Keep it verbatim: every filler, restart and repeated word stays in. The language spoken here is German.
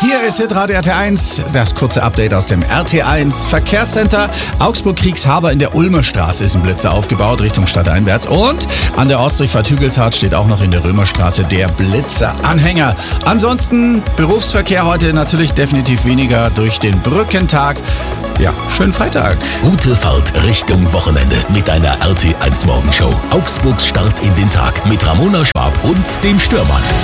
Hier ist Hitradio R T eins, das kurze Update aus dem R T eins Verkehrscenter. Augsburg-Kriegshaber in der Ulmer Straße ist ein Blitzer aufgebaut, Richtung stadteinwärts. Und an der Ortsdurchfahrt Hügelshardt steht auch noch in der Römerstraße der Blitzeranhänger. Ansonsten Berufsverkehr heute natürlich definitiv weniger durch den Brückentag. Ja, schönen Freitag. Gute Fahrt Richtung Wochenende mit einer R T eins Morgenshow. Augsburgs Start in den Tag mit Ramona Schwab und dem Stürmann.